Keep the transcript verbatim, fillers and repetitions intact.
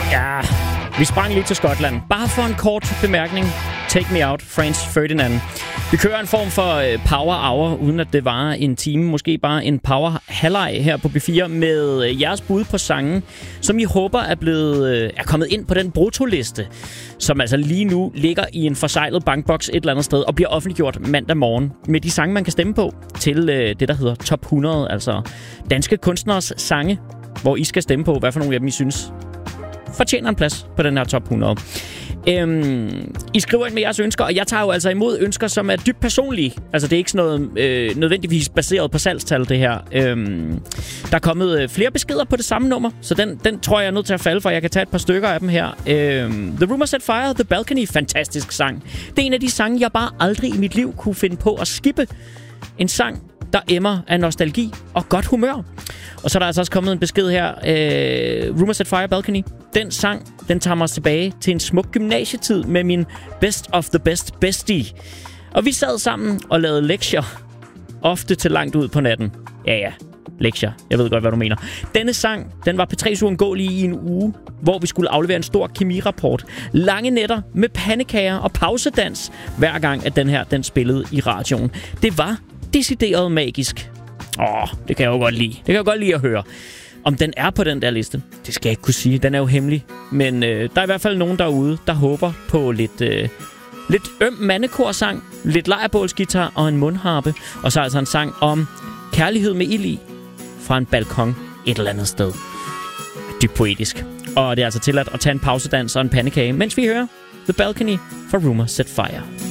Ja, vi sprang lige til Skotland. Bare for en kort bemærkning. Take Me Out, Franz Ferdinand. Vi kører en form for power hour, uden at det varer en time. Måske bare en power halvleg her på B fire med jeres bud på sange, som I håber er blevet er kommet ind på den bruttoliste, som altså lige nu ligger i en forseglet bankboks et eller andet sted og bliver offentliggjort mandag morgen med de sange, man kan stemme på til det, der hedder Top hundrede, altså danske kunstneres sange, hvor I skal stemme på, hvad for nogle af dem I synes fortjener en plads på den her Top hundrede. Øhm, I skriver ind med jeres ønsker, og jeg tager jo altså imod ønsker, som er dybt personlige. Altså det er ikke sådan noget øh, nødvendigvis baseret på salgstal, det her. Øhm, der er kommet øh, flere beskeder på det samme nummer, så den, den tror jeg er nødt til at falde for. Jeg kan tage et par stykker af dem her. Øhm, The Rumor Set Fire, The Balcony, fantastisk sang. Det er en af de sange, jeg bare aldrig i mit liv kunne finde på at skippe. En sang, der emmer af nostalgi og godt humør. Og så er der altså også kommet en besked her. Øh, Rumor Set Fire, Balcony. Den sang, den tager mig tilbage til en smuk gymnasietid med min best of the best bestie. Og vi sad sammen og lavede lektier. Ofte til langt ud på natten. Ja, ja. Lektier. Jeg ved godt, hvad du mener. Denne sang, den var P tre's uundgåelig i en uge, hvor vi skulle aflevere en stor kemirapport. Lange nætter med pandekager og pausedans, hver gang at den her, den spillede i radioen. Det var decideret magisk. Åh, det kan jeg jo godt lide. Det kan jeg jo godt lide at høre. Om den er på den der liste, det skal jeg ikke kunne sige. Den er jo hemmelig. Men øh, der er i hvert fald nogen derude, der håber på lidt, øh, lidt øm mandekorsang, lidt lejrbålsgitar og en mundharpe. Og så altså en sang om kærlighed med ild i fra en balkon et eller andet sted. Dybt poetisk. Og det er altså tilladt at tage en pausedans og en pandekage, mens vi hører The Balcony fra Rumor Set Fire.